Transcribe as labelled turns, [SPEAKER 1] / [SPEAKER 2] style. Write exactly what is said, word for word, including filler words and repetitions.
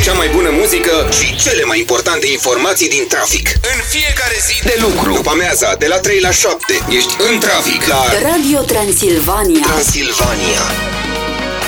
[SPEAKER 1] cea mai bună muzică și cele mai importante informații din trafic. În fiecare zi de lucru, după amiaza, de la trei la șapte, ești în trafic la
[SPEAKER 2] Radio Transilvania.
[SPEAKER 1] Transilvania.